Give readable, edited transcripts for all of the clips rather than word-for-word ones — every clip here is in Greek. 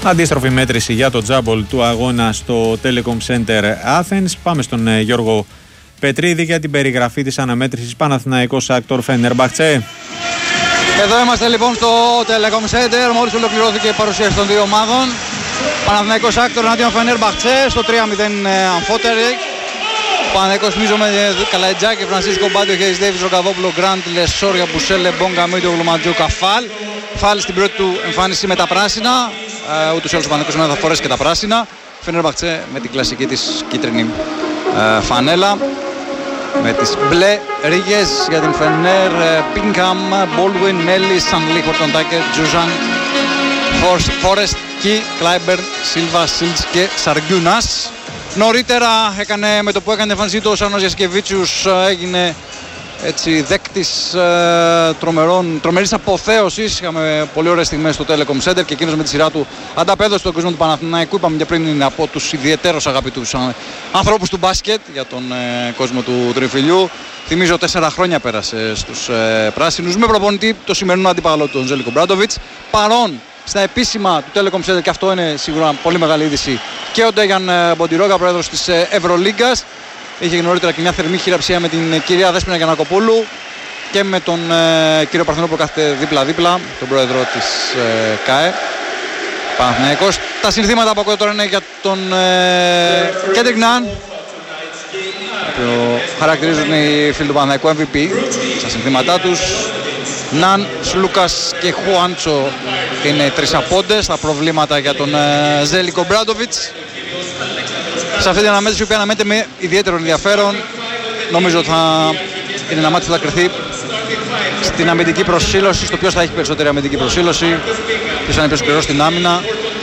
Αντίστροφη μέτρηση για το τζάμπολ του αγώνα στο Telecom Center Athens. Πάμε στον Γιώργο Πετρίδη για την περιγραφή της αναμέτρησης Παναθηναϊκός Shakhtar Fenerbahce. Εδώ είμαστε λοιπόν στο Telecom Center, μόλις ολοκληρώθηκε η παρουσίαση των δύο ομάδων. Παναθηναϊκός Shakhtar εναντίον Fenerbahce στο 3-0 αμφότερη. Παναθηναϊκός μίζο με Καλαϊτζάκη, Φρανσίσκο Μπάντιο, Χέις Ντέιβις, Ροκαβόπουλο, Γκραντ, Λεσόρια, Μπουσέλε, Μπόγκα, Μίτογλου, Ματζούκα, Φαλ. Φαλ στην πρώτη του εμφάνιση με τα πράσινα. Ούτως ή άλλως ο Παναθηναϊκός θα φορέσει και τα πράσινα. Fenerbahce με την κλασική της κίτρινη φανέλα. Με τις μπλε ρίγες για την Φενέρ, Πίνκαμ, Μπόλουιν, Μέλι, Σανλί, Χορτοντάκερ, Τζούζαν, Φόρεστ, Κι, Κλάιμπερν, Σίλβα, Σίλτς και Σαργιούνας. Νωρίτερα έκανε, με το που έκανε εμφανισή του ο Σάνος Γιασκεβίτσιους, έγινε έτσι δέκτης τρομερής αποθέωσης. Είχαμε πολύ ωραίες στιγμές στο Telecom Center και εκείνος με τη σειρά του ανταπέδωσε τον κόσμο του Παναθηναϊκού. Είπαμε και πριν, είναι από τους ιδιαιτέρως αγαπητούς ανθρώπους του μπάσκετ για τον κόσμο του Τριφυλιού. Θυμίζω 4 χρόνια πέρασε στους πράσινους με προπονητή το σημερινό αντίπαλο του Ζέλικο Μπράντοβιτς. Παρόν στα επίσημα του Telecom Center, και αυτό είναι σίγουρα πολύ μεγάλη είδηση, και ο Ντέγιαν Μποντιρόγκα, πρόεδρος της Ευρωλίγκας. Είχε νωρίτερα και μια θερμή χειραψία με την κυρία Δέσποινα Γιαννακοπούλου και με τον κύριο Παρθενόπουλο, κάθεται δίπλα-δίπλα, τον πρόεδρο της ΚΑΕ. Παναθηναϊκός. Τα συνθήματα που ακούω τώρα είναι για τον Κέντρικ Ναν, που χαρακτηρίζουν οι φίλοι του Παναθηναϊκού MVP στα συνθήματά τους. Ναν, Σλούκας και Χουάντσο είναι τρεις απόντες. Τα προβλήματα για τον Ζέλικο Μπράντοβιτς. Σε αυτή την αναμέτρηση που αναμένεται με ιδιαίτερο ενδιαφέρον. Νομίζω ότι θα είναι ένα μάτι που θα κρυθεί στην αμυντική προσήλωση, στο ποιος θα έχει περισσότερη αμυντική προσήλωση, ποιος θα είναι πιο σκληρός στην άμυνα.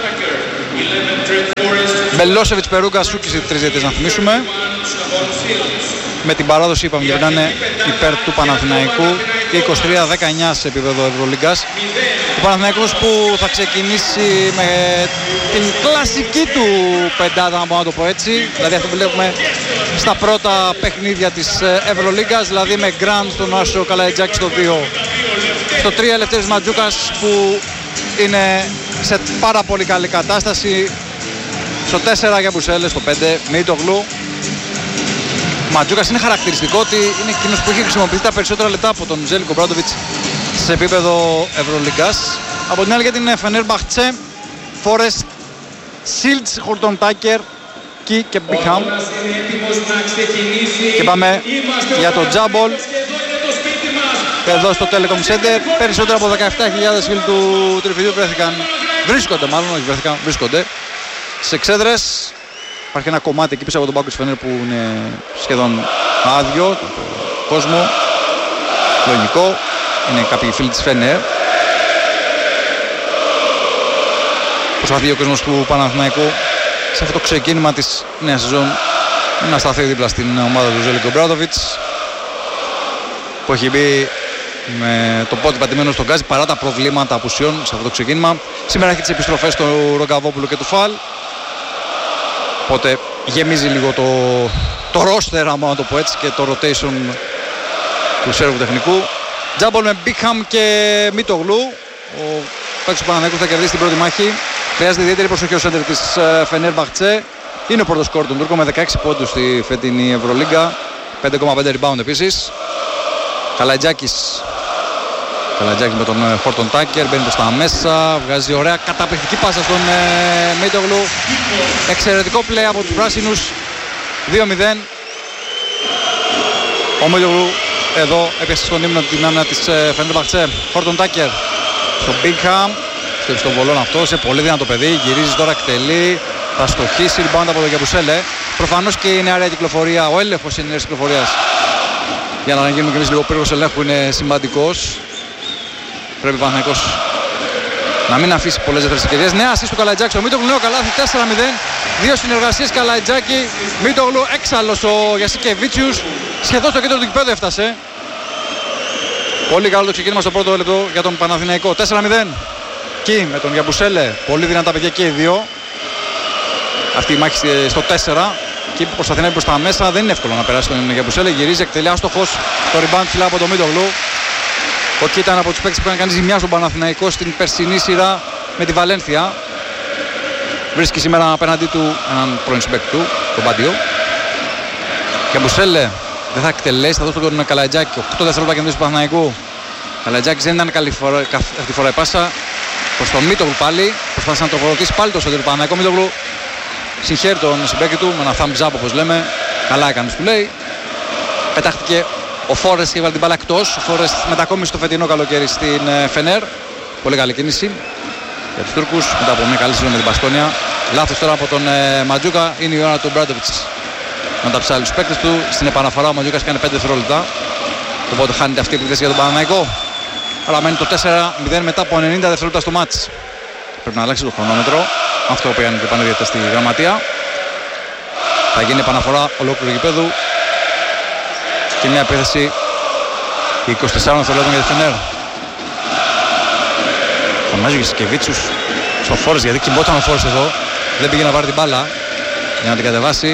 Μπελόσεβιτς, Περούγκα, Σούκης, οι τρεις διαιτητές να θυμίσουμε. Με την παράδοση είπαμε και είναι υπέρ του Παναθηναϊκού και 23-19 σε επίπεδο Ευρωλίγκας. Ο Παναθηναϊκός που θα ξεκινήσει με την κλασική του πεντάδα, να μπορώ να το πω έτσι. Δηλαδή αυτό που βλέπουμε στα πρώτα παιχνίδια της Ευρωλίγκας, δηλαδή με Γκραντ στον Άσο, Καλαϊτζάκη στο 2. Στο 3 Ελευθέρης Ματζούκας που είναι σε πάρα πολύ καλή κατάσταση. Στο 4 για Μπουσέλε, στο 5 Μίτογλου. Ματζούκας είναι χαρακτηριστικό ότι είναι εκείνος που έχει χρησιμοποιηθεί τα περισσότερα λεπτά από τον Ζέλικο Μπράντοβιτς σε επίπεδο Ευρωλίγκας. Από την άλλη για την Fenerbahce, Φόρεστ, Σίλτς, Χορτοντάκερ, Κι και Μπίχαμ. Και πάμε για το τζάμπολ εδώ στο Telecom Center. Περισσότερο από 17.000 φίλοι του Τριφυλιού βρίσκονται σε εξέδρες. Υπάρχει ένα κομμάτι εκεί πίσω από τον πάγκο της Φενέρ που είναι σχεδόν άδειο, το κόσμο, λογικό, είναι κάποιοι φίλοι της Φενέρ. Προσπαθεί ο κόσμος του Παναθηναϊκού σε αυτό το ξεκίνημα της νέας σεζόν να σταθεί δίπλα στην ομάδα του Ζέλικο Μπράντοβιτς, που έχει μπει με το πόδι πατημένο στον γκάζι παρά τα προβλήματα απουσιών σε αυτό το ξεκίνημα. Σήμερα έχει τις επιστροφές του Ροκαβόπουλου και του Φαλ. Οπότε γεμίζει λίγο το roster, άμα να το πω έτσι, και το rotation του Σέρβου τεχνικού. Τζάμπολ με Μπίχαμ και Μίτογλου. Ο παίκτης του Παναθηναϊκού θα κερδίσει την πρώτη μάχη. Χρειάζεται ιδιαίτερη προσοχή ο σέντερ της Fenerbahce. Είναι ο πρώτος σκορ του Τούρκου με 16 πόντους στη φετινή Ευρωλίγκα. 5,5 rebound επίσης. Καλαϊτζάκης με τον Χόρτον Τάκερ, μπαίνει προς τα μέσα, βγάζει ωραία καταπληκτική πάσα στον Μίτογλου. Εξαιρετικό play από τους πράσινους, 2-0. Ο Μίτογλου εδώ έπιασε στον ύμνο την άμυνα της Fenerbahce. Χόρτον Τάκερ στον Μπίχαμ, στον βολόν αυτό, σε πολύ δυνατό παιδί, γυρίζει τώρα, εκτελεί, θα στοχίσει, rebound από τον Γιαμπουσέλε. Προφανώς και η νεαρία κυκλοφορία, ο έλεγχος της νέας κυκλοφορίας, για να γίνουμε και εμείς λίγο πύργος ελέγχου, είναι σημαντικός. Πρέπει ο Παναθηναϊκός να μην αφήσει πολλές δεύτερες ευκαιρίες. Νέα ασίστ του Καλαϊτζάκη στο Μίτογλου, νέο καλάθι, 4-0. Δύο συνεργασίες Καλαϊτζάκη, Μίτογλου, έξαλλος ο Γιασικεβίτσιους. Σχεδόν στο κέντρο του γηπέδου έφτασε. Πολύ καλό το ξεκίνημα στο πρώτο λεπτό για τον Παναθηναϊκό. 4-0. Κι με τον Γιαμπουσέλε, πολύ δυνατά παιδιά και οι δύο. Αυτή η μάχη στο 4. Κι προσπαθεί να είναι προς τα μέσα, δεν είναι εύκολο να περάσει τον Γιαμπουσέλε. Γυρίζει, εκτελεί άστοχος. Το rebound ψηλά από τον Μίτογλου. Ο Κι ήταν από τους παίκτες που έκανε κάνει ζημιά στον Παναθηναϊκό στην περσινή σειρά με τη Βαλένθια. Βρίσκει σήμερα απέναντί του έναν πρώην συμπαίκτη του, τον Παντιό. Γιαμπουσέλε δεν θα εκτελέσει, θα δώσει τον Καλατζάκη. 8 δευτερόλεπτα κερδίζει του Παναθηναϊκού. Καλατζάκης δεν ήταν καλή αυτή τη φορά η πάσα. Προς τον Μίτογλου πάλι. Προσπάθησε να τροφοδοτήσει πάλι το σωτήριο του Παναθηναϊκού. Μίτογλου συγχαίρει τον συμπαίκτη του με ένα thumbs up όπως λέμε. Καλά έκανε, του λέει. Πετάχτηκε ο Φόρεστ και έβαλε την μπάλα εκτός. Ο Φόρεστ μετακόμισε το φετινό καλοκαίρι στην Φενέρ. Πολύ καλή κίνηση για τους Τούρκους μετά από μια καλή σεζόν με την Μπασκόνια. Λάθος τώρα από τον Μαντζούκα. Είναι η ώρα του Μπράντοβιτς να τα ψάλει τους παίκτες του. Στην επαναφορά ο Μαντζούκας κάνει 5 δευτερόλεπτα. Οπότε χάνεται αυτή η επίθεση για τον Παναθηναϊκό. Αλλά μένει το 4-0 μετά από 90 δευτερόλεπτα στο μάτς. Πρέπει να αλλάξει το χρονόμετρο. Αυτό που έκανε και πανέδιατα στη γραμματεία. Θα γίνει επαναφορά ολόκληρου γηπέδου. Και μια επίθεση 24 δευτερόλεπτων για τη Φενέρ. Φωνάζει ο Γιασκεβίτσιους στο Φόρεστ γιατί κοιμόταν ο Φόρεστ εδώ. Δεν πήγε να πάρει την μπάλα για να την κατεβάσει.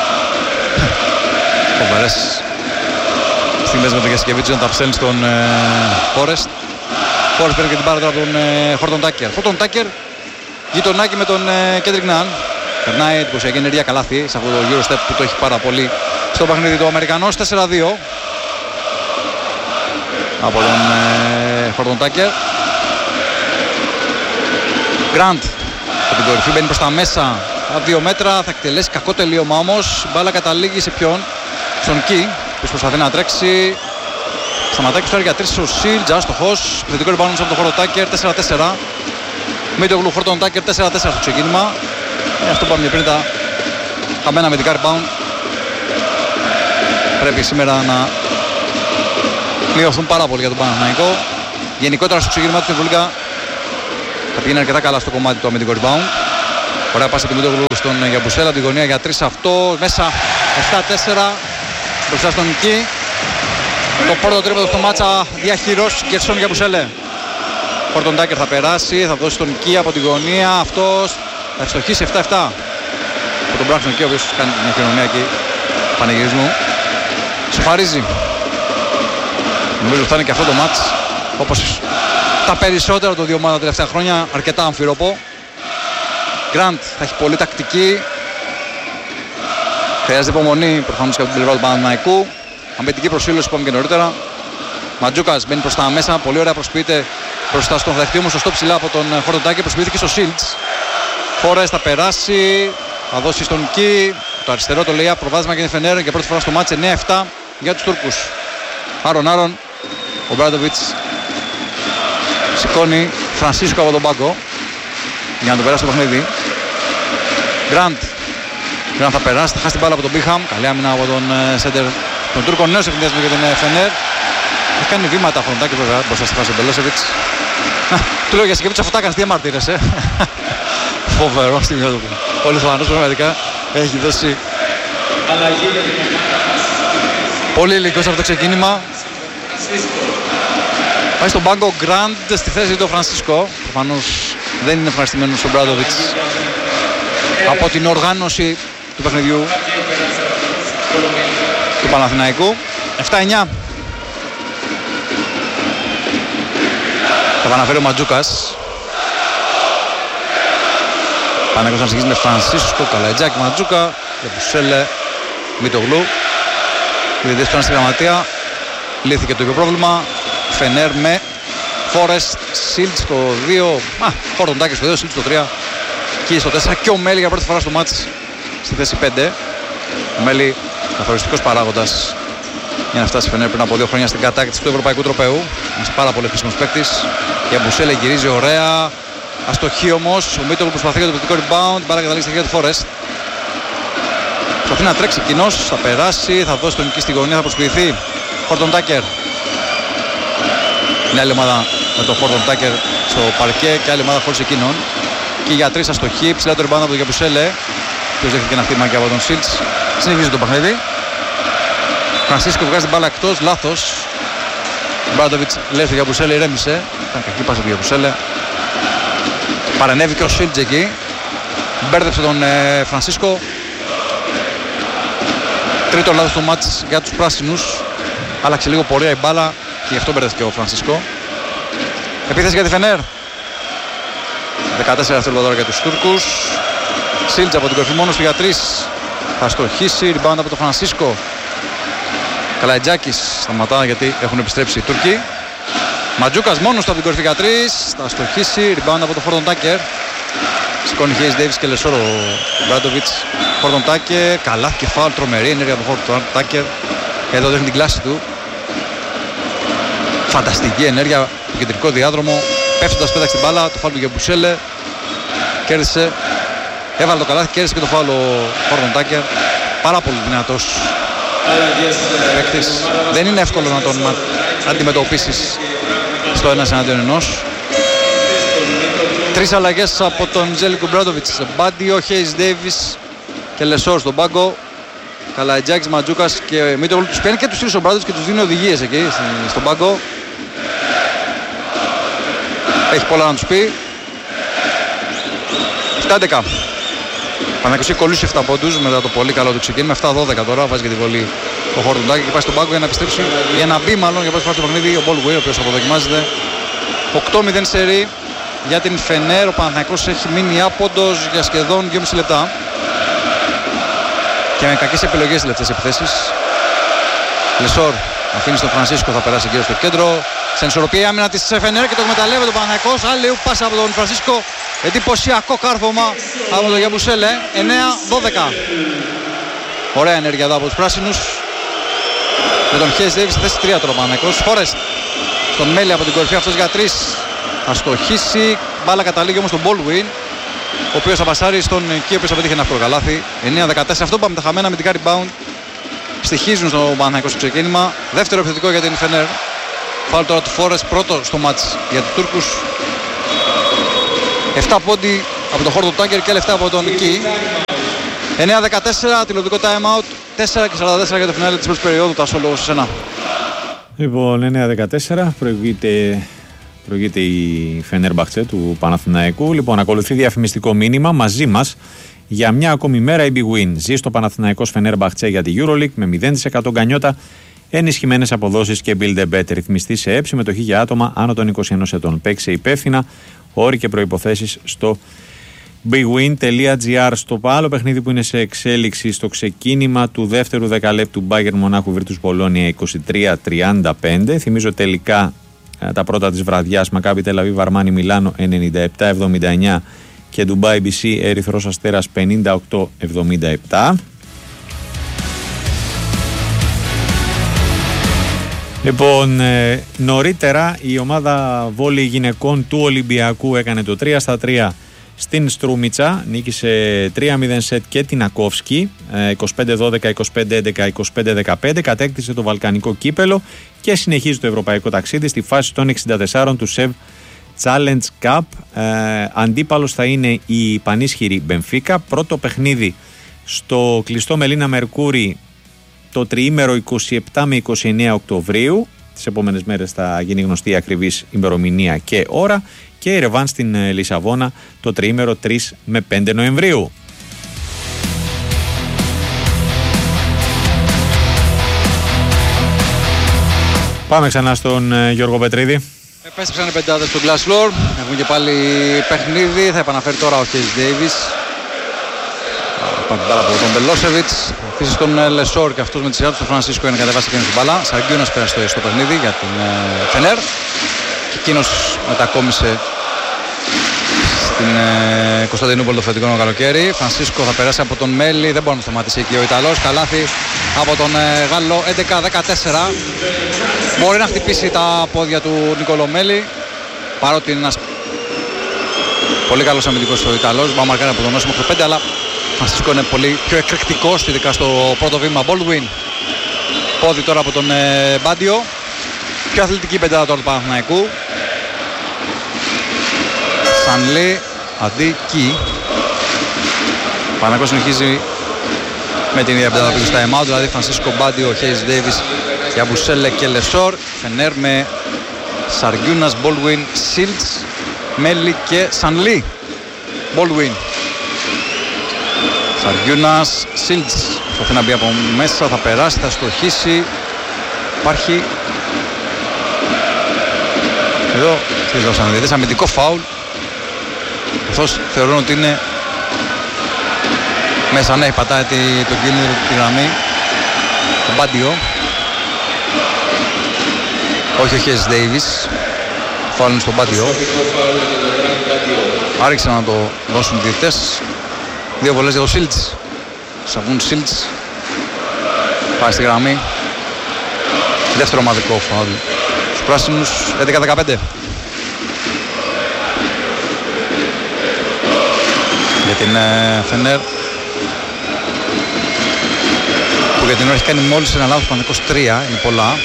Φοβερές στιγμές με τον Γιασκεβίτσιο να τα ψέλνει στον Φόρεστ. Φόρεστ παίρνει και την μπάλα τώρα από τον Χόρτον Τάκερ. Χόρτον Τάκερ γειτονάκι με τον Κέντρικ Νάν. Περνάει εντυπωσιακή ενέργεια καλάθι σε αυτό το Eurostep που το έχει πάρα πολύ στο παιχνίδι του Αμερικανός. 4-2 από τον Χόρτον Τάκερ. Γκραντ από την κορυφή μπαίνει προς τα μέσα από 2 μέτρα, θα εκτελέσει κακό τελείωμα όμως. Η μπάλα καταλήγει σε ποιον? Στον Κι, που προσπαθεί να τρέξει. Σταματάει και στο για 3 ο Σίλτζ, άστοχος. Θετικό rebound από τον Χόρτον Τάκερ, 4-4. Μίτογλου Χόρτον Τάκερ, 4-4 στο ξεκίνημα. Αυτό που είπαμε πριν, τα χαμένα μυντικά rebound πρέπει σήμερα να μειωθούν πάρα πολύ για τον Παναθηναϊκό. Γενικότερα στο ξεκίνημα του Βουλγκα θα πηγαίνει αρκετά καλά στο κομμάτι του αμυντικού rebound. Ωραία πάσα του Μίτογλου στον Γιαμπουσέλα, την γωνία για 3 αυτό, μέσα 7-4 μπροστά στον Κι. Το πρώτο τρίποντο στο μάτσα διαχειρός Γκερσόν Γιαμπουσέλε. Χόρτον Τάκερ θα περάσει, θα δώσει τον Κι από την γωνία, αυτός θα ευστοχίσει 7-7 από τον Μπράξον Κι, ο οποίος κάνει μια κοινωνία εκεί πανηγυρισμού. Σοφαρίζει. Νομίζω ότι θα είναι και αυτό το μάτς, όπως τα περισσότερα των δύο ομάδων τα τελευταία χρόνια, αρκετά αμφιροπό. Γκραντ θα έχει πολύ τακτική. Χρειάζεται υπομονή προφανώς και από την πλευρά του Παναθηναϊκού. Αμυντική προσήλωση είπαμε και νωρίτερα. Μαντζούκας μπαίνει προς τα μέσα, πολύ ωραία προσποιείται μπροστά στον δεχτή, όμως σωστό ψηλά από τον Χόρτον Τάκερ, προσποιήθηκε στο Σίλτς. Φόρεστ θα περάσει, θα δώσει στον Κι. Το αριστερό το λέει προβάδισμα και είναι Φενέρ και πρώτη φορά στο μάτς 9-7 για τους Τούρκους. Άρον, ο Μπράντοβιτς σηκώνει Φρανσίσκο από τον πάγκο για να το περάσει το παιχνίδι. Γκραντ θα περάσει, θα χάσει την μπάλα από τον Μπίχαμ. Καλή άμυνα από τον σέντερ των Τούρκων. Νέος ευθυνδιασμός για την Φενέρ. Έχει κάνει βήματα χρονοτάκι βέβαια μπροστά στη φάση του Μπελόσεβιτς. Του λέω για Γιασκεβίτσιος, αυτά κάνεις, τι αμαρτύρεσαι. Φοβερό στιγμιότο του. Ο Λιθουανός πραγματικά έχει δώσει πολύ υλικό σε αυτό το ξεκίνημα. Πάει στον πάγκο Γκραντ στη θέση του Φρανσίσκο. Προφανώς δεν είναι ευχαριστημένος ο Μπράντοβιτς από την οργάνωση του παιχνιδιού του Παναθηναϊκού. 7-9. Θα επαναφέρει ο Μαντζούκας. Παναθηναϊκός να συνεχίσει με Φρανσίσκο, Καλατζάκη, Μαντζούκα, Γιαμπουσέλε, Μίτογλου. Οι διαιτητές τώρα στη γραμματεία. Λύθηκε το ίδιο πρόβλημα. Φενέρ με Φόρεστ, Σίλτ στο 2, Χόρτον Τάκερ στο 2, Σίλτ στο 3 και στο 4 και ο Μέλι για πρώτη φορά στο μάτς στη θέση 5. Ο Μέλι καθοριστικός παράγοντας για να φτάσει Φενέρ πριν από 2 χρόνια στην κατάκτηση του Ευρωπαϊκού Τροπαίου. Ένας πάρα πολύ χρήσιμος παίκτης. Η Αμπουσέλε γυρίζει ωραία, αστοχή όμως. Ο Μίτογλου προσπαθεί για το θετικό rebound, μπάλα καταλήγει στα χέρια του Φόρεστ. Προσπαθεί να τρέξει κοινός, θα περάσει, θα δώσει τον Κι στη γωνία, θα προσποιηθεί. Χόρτον Τάκερ. Μια άλλη ομάδα με τον Χόρτον Τάκερ στο παρκέ και άλλη ομάδα χωρίς εκείνον. Και για 3 αστοχή, ψηλά το rebound από τον Γιαμπουσέλε, ο οποίος δέχτηκε ένα χτύπημα και από τον Σίλτς. Συνεχίζει το παιχνίδι. Φρανσίσκο βγάζει την μπάλα εκτός, λάθος. Μπράντοβιτς λέει στο Γιαμπουσέλε, ηρέμησε. Ήταν κακή πάσα του Γιαμπουσέλε. Παρενέβηκε ο Σίλτς εκεί. Μπέρδεψε τον Φρανσίσκο. Τρίτο λάθος στο μάτς για τους πράσινους. Άλλαξε λίγο πορεία η μπάλα και γι' αυτό μπέρδεψε ο Φρανσίσκο. Επίθεση για τη Φενέρ. 14 δευτερόλεπτα τώρα για τους Τούρκους. Σίλτς από την κορφή μόνος του για 3. Θα στοχίσει, rebound από τον Φρανσίσκο. Καλαϊτζάκης σταματά γιατί έχουν επιστρέψει οι Τούρκοι. Ματζούκας μόνος του από την κορφή για 3. Θα στοχίσει, rebound από τον Φόρτον Τάκερ. Σηκώνει Χέις Ντέιβις και Λεσόρ ο Μπράντοβιτς. Φόρτον Τάκερ, καλά και φάουλ, τρομερή ενέργεια από τον Φόρτον Τάκερ. Εδώ δείχνει την κλάση του. Φανταστική ενέργεια στο κεντρικό διάδρομο. Πέφτοντας πέταξε την μπάλα, το φάουλ του Γεμπουσέλε. Κέρδισε, έβαλε το καλάθι, κέρδισε και το φάουλ ο Φόρτον Τάκερ. Πάρα πολύ δυνατός παίκτης. Δεν είναι εύκολο να τον αντιμετωπίσεις στο 1-1. 3 αλλαγές από τον Ζέλικο Μπράντοβιτς. Μπάντιο, Χέις Ντέιβις και Λεσόρ στον πάγκο. Καλαϊτζάκης, Ματζούκας και Μίτογλου. Τους παίρνει και τους τρεις ο Μπράντοβιτς και τους δίνει οδηγίες εκεί στον πάγκο. Έχει πολλά να τους πει. 7-11. Παναθηναϊκός έχει κολλήσει 7 πόντους μετά το πολύ καλό του ξεκίνημα. 7-12 τώρα, βάζει και τη βολή ο Χορτοντάκη και πάει στον πάγκο για να επιστρέψει, για να μπει μάλλον για πρώτη φορά στο παιχνίδι ο Μπολγουί, ο οποίος αποδοκιμάζεται. 8-0 σερί για την Φενέρ. Ο Παναθηναϊκός έχει μείνει άποντος για σχεδόν 2,5 λεπτά. Και με κακές επιλογές στις τελευταίες επιθέσεις. Λεσόρ αφήνει στον Φρανσίσκο, θα περάσει γύρω στο κέντρο. Σε ισορροπία η άμυνα της Φενέρ και το εκμεταλλεύεται ο Παναθηναϊκός. Άλλη πάσα από τον Φρανσίσκο. Εντυπωσιακό κάρφωμα από τον Γιαμπουσέλε. 9-12. Ωραία ενέργεια εδώ από τους πράσινους. Με τον Χέις Ντέιβις στη θέση 3 τώρα ο Παναθηναϊκός. Φόρεστ στον Μέλη από την κορυφή, αυτός για 3. Θα στοχίσει. Μπάλα καταλήγει όμως τον Baldwin, ο οποίος θα πασάρει στον Κί, ο οποίος θα πετύχει ένα εύκολο καλάθι. 9-14. Αυτό πάμε τα χαμένα με την rebound. Στοιχίζουν στο Παναθηναϊκό στο ξεκίνημα. Δεύτερο επιθετικό για την Φενέρ. Φάουλ τώρα του Φόρεστ, πρώτο στο μάτς για τους Τούρκους. 7 πόντι από τον Χόρτον Τάκερ και 7 από τον Κί. 9-14, τηλεοπτικό time out. 4-44 για το φινάλε της πρώτης περίοδου. Τάσο, λόγω σε σένα. Λοιπόν, 9-14, προηγείται η Φενέρμπαχτσε του Παναθηναϊκού. Λοιπόν, ακολουθεί διαφημιστικό μήνυμα μαζί μας. Για μια ακόμη μέρα η Big Win. Ζει στο Παναθηναϊκός Φενέρμπαχτσε για τη EuroLeague με 0% γκανιότα, ενισχυμένες αποδόσεις και build a bet. Ρυθμιστή σε ΕΠ, συμμετοχή για άτομα άνω των 21 ετών. Παίξε υπεύθυνα, όροι και προϋποθέσεις στο bigwin.gr. Στο άλλο παιχνίδι που είναι σε εξέλιξη, στο ξεκίνημα του δεύτερου δεκαλέπτου, Bayern Μονάχου Virtus Bologna 23-35. Θυμίζω τελικά τα πρώτα της βραδιάς, Μακάμπι Τελαβίβ Αρμάνι Μιλάνο 97-79 και Ντουμπάι BC Ερυθρός Αστέρας 58-77. Λοιπόν, νωρίτερα η ομάδα βόλεϊ γυναικών του Ολυμπιακού έκανε το 3-3 στην Στρούμιτσα. Νίκησε 3-0 σετ και την Ακόφσκι, 25-12, 25-11, 25-15. Κατέκτησε το βαλκανικό κύπελο και συνεχίζει το ευρωπαϊκό ταξίδι στη φάση των 64 του ΣΕΒ Challenge Cup. Αντίπαλος θα είναι η πανίσχυρη Μπενφίκα. Πρώτο παιχνίδι στο κλειστό Μελίνα Μερκούρι το τριήμερο 27 με 29 Οκτωβρίου. Τις επόμενες μέρες θα γίνει γνωστή η ακριβής ημερομηνία και ώρα. Και η ρεβάν στην Λισαβόνα το τριήμερο 3 με 5 Νοεμβρίου. Πάμε ξανά στον Γιώργο Πετρίδη. Επέστρεψαν οι πεντάδες στο Glass Floor. Έχουν και πάλι παιχνίδι. Θα επαναφέρει τώρα ο Χέις Ντέιβις. Πάμε πάρα από τον Μπελόσεβιτς. Αφήσει στον Λεσόρ και αυτός με τη σειρά του στον Φρανσίσκο είναι κατεβάσει και στην μπάλα. Σαγκιούνας πέρασε στο παιχνίδι για την Φενέρ. Και εκείνος μετακόμισε στην Κωνσταντινούπολη το φετινό καλοκαίρι. Φρανσίσκο θα περάσει από τον Μέλη. Δεν μπορεί να σταματήσει εκεί ο Ιταλός. Καλάθι από τον Γάλλο 11-14. Μπορεί να χτυπήσει τα πόδια του Νικόλο Μέλη. Παρότι είναι ένας πολύ καλός αμυντικός ο Ιταλός. Μπορεί να μαρκάρει από τον Όσιμο 5, αλλά ο Φρανσίσκο είναι πολύ πιο εκρηκτικός, ειδικά στο πρώτο βήμα. Baldwin. Πόδι τώρα από τον Μπάντιο. Πιο αθλητική πεντάδα τώρα του Παναθηναϊκού. Σανλή αντί Κι. Ο Παναθηναϊκός συνεχίζει με την ίδια πεντάδα που στα time out, δηλαδή Φρανσίσκο, Μπάντιο, Χέις Ντέιβις, Γιαμπουσέλε και Λεσόρ. Φενέρ με Σαργιούνας, Baldwin, Σίλτς, Μέλη και Σανλή. Baldwin, Σαργιούνας, Σίλτς. Θα να μπει από μέσα, θα περάσει, θα στοχίσει. Υπάρχει εδώ, τι δώσανε, αμυντικό φάουλ. Καθώς θεωρούν ότι είναι Μέσα, ναι, πατάει τον κίνδυνο τη γραμμή. Ο Μπάντιο. Όχι ο Χέις Ντέιβις. Φάουλ στον Μπάντιο. Άρχισαν να το δώσουν διαιτητές. 2 βολές για το Σίλτς. Σαβούν Σίλτς. Πάει στη γραμμή. Δεύτερο ομαδικό φάουλ στους πράσινους. 11-15. Για την Φενέρ, που για την ώρα έχει κάνει μόλις ένα λάθος, πάνω 23, είναι πολλά.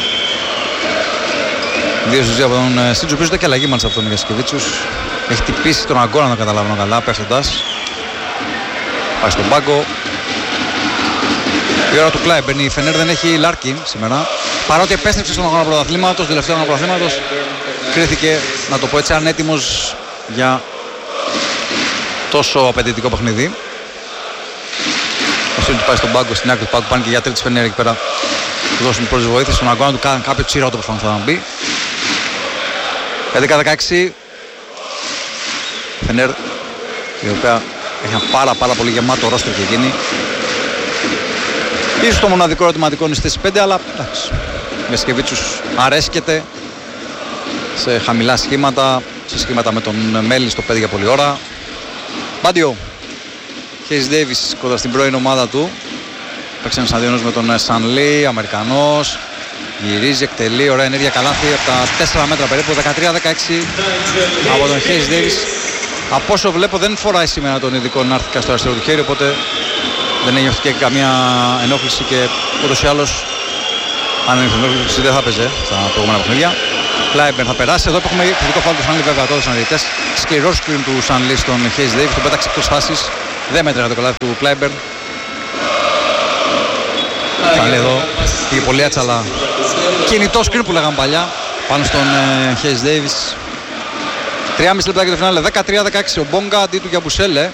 2 στους 2 από τον Σίλτς, ο οποίος ήταν και αλλαγή μάλιστα από τον Γιασκεβίτσιους. Έχει τυπήσει τον Αγκώνα, να το καταλάβω καλά, πέφτοντας. Πάει στον πάγκο. Η ώρα του Κλάιμπερν, η Φενέρ δεν έχει Λάρκιν σήμερα. Παρότι επέστρεψε στον αγώνα πρωταθλήματος, τελευταίο αγώνα πρωταθλήματος, κρίθηκε, να το πω έτσι, ανέτοιμος για τόσο απαιτητικό παιχνίδι. Ο Σίλτς πάει στον πάγκο, στην άκρη του πάγκου, πάνε και οι γιατροί της Φενέρ εκεί πέρα. Του δώσουν πρώτη βοήθεια στον αγώνα του, κάνουν κάποιο τσίρατο που προσπαθούν να μπει. 11-16. Φενέρ, η οποία έχει ένα πάρα πολύ γεμάτο ρόστερ και εκείνη. Ίσως το μοναδικό ερωτηματικό είναι στις 5, αλλά εντάξει. Γιασκεβίτσιους αρέσκεται σε χαμηλά σχήματα, σε σχήματα με τον Μέλη στο 5 για πολλή ώρα. Μπάντιο. Χέις Ντέιβις κοντά στην πρώην ομάδα του. Παίξει ένας αντιόνος με τον Σανλή, Αμερικανός. Γυρίζει, εκτελεί, ωραία ενέργεια, καλάθι από τα 4 μέτρα περίπου. 13-16 από τον Χέις Ντέιβις. Από όσο βλέπω δεν φοράει σήμερα τον ειδικό νάρθηκα στο αριστερό του χέρι, οπότε δεν ένιωθε και καμία ενόχληση και ούτως ή άλλως αν ένιωθε ενόχληση δεν θα παίζε στα προηγούμενα παιχνίδια. Κλάιμπερν θα περάσει. Εδώ έχουμε κριτικό φάουλ του Σανλή, βέβαια τώρα στους αναλυτές. Σκληρό σκριν του Σανλή στον Χέις Ντέιβις, τον πέταξε εκτός φάσης. Δεν μέτραγε το καλάθι του Κλάιμπερν. Σανλή εδώ πήγε πολύ έτσι, αλλά κινητό σκριν που λέγαμε παλιά πάνω στον Χέις Ντέιβις. 3,5 λεπτά για το φινάλε. 13-16 ο Μπόγκα αντί του Γιαμπουσέλε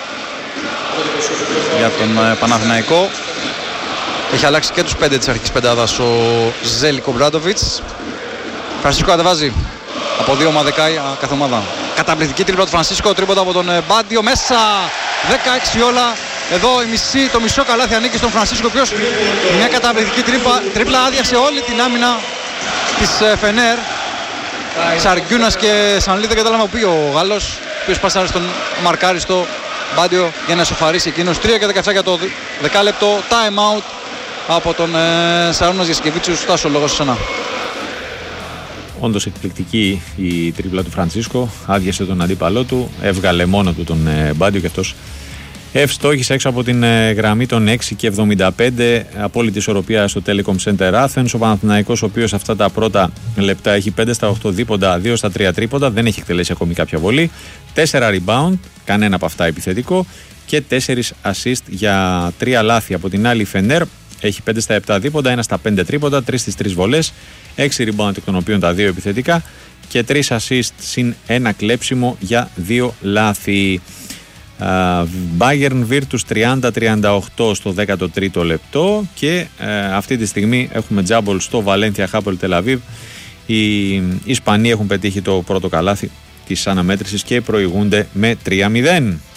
για τον Παναθηναϊκό. Έχει αλλάξει και τους 5 της αρχικής πεντάδας ο Ζέλικο Μπράντοβιτς. Φρανσίσκο κατεβάζει από 2 ομαδικά κάθε ομάδα. Καταπληκτική τρίπλα του Φρανσίσκο, τρίποτα από τον Μπάντιο μέσα. 16 όλα. Εδώ το μισό καλάθι ανήκει στον Φρανσίσκο, ο οποίος μια καταπληκτική τρίπλα άδειασε όλη την άμυνα της Φενέρ. Σαργκιούνας και Σανλή, δεν κατάλαβα που πήγε ο Γάλλος, ο οποίος πάσαρε στον μαρκάριστο Μπάντιο για να σοφαρίσει εκείνος. 3-17 για το δεκάλεπτο. Time out από τον Σαρώνας Γιασκεβίτσιους. Στάσο, λόγος εσένα. Όντως εκπληκτική η τρίπλα του Φρανσίσκο. Άδειασε τον αντίπαλό του, έβγαλε μόνο του τον Μπάντιο και αυτός ευστόχησε έξω από την γραμμή των 6,75. Απόλυτη ισορροπία στο Telecom Center Athens. Ο Παναθηναϊκός, ο οποίος αυτά τα πρώτα λεπτά έχει 5 στα 8 δίποντα, 2 στα 3 τρίποντα, δεν έχει εκτελέσει ακόμη κάποια βολή. 4 rebound, κανένα από αυτά επιθετικό, και 4 assist για 3 λάθη. Από την άλλη, η Φενέρ έχει 5 στα 7 δίποντα, 1 στα 5 τρίποντα, 3 στις 3 βολές, 6 rebound εκ των οποίων τα 2 επιθετικά και 3 assist συν 1 κλέψιμο για 2 λάθη. Bayern Virtus 30-38 στο 13ο λεπτό και αυτή τη στιγμή έχουμε τζάμπολ στο Valencia Hapoel Tel Aviv. Οι Ισπανοί έχουν πετύχει το πρώτο καλάθι της αναμέτρησης και προηγούνται με 3-0.